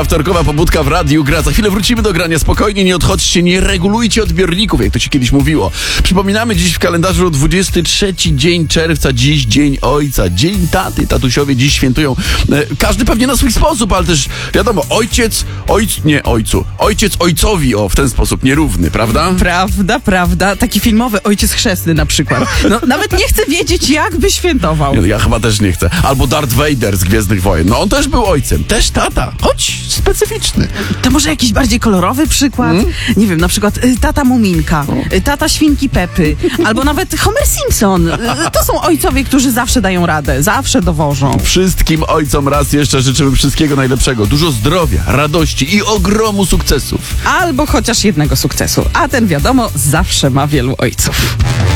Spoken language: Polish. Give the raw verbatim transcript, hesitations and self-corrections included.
Wtorkowa pobudka w radiu gra. Za chwilę wrócimy do grania. Spokojnie, nie odchodźcie, nie regulujcie odbiorników, jak to się kiedyś mówiło. Przypominamy dziś w kalendarzu dwudziesty trzeci dzień czerwca, dziś dzień ojca, dzień taty. Tatusiowie dziś świętują. E, każdy pewnie na swój sposób, ale też wiadomo, ojciec, ojc, nie ojcu, ojciec ojcowi, o, w ten sposób nierówny, prawda? Prawda, prawda. Taki filmowy Ojciec Chrzestny na przykład. No, nawet nie chcę wiedzieć, jak by świętował. Ja chyba też nie chcę. Albo Darth Vader z Gwiezdnych Wojen. No on też był ojcem, też tata, choć specyficzny. To może jakiś bardziej kolorowy przykład? Hmm? Nie wiem, na przykład y, tata Muminka, y, tata Świnki Pepy, albo nawet Homer Simpson. Y, to są ojcowie, którzy zawsze dają radę, zawsze dowożą. Wszystkim ojcom raz jeszcze życzymy wszystkiego najlepszego. Dużo zdrowia, radości i ogromu sukcesów. Albo chociaż jednego sukcesu. A ten, wiadomo, zawsze ma wielu ojców.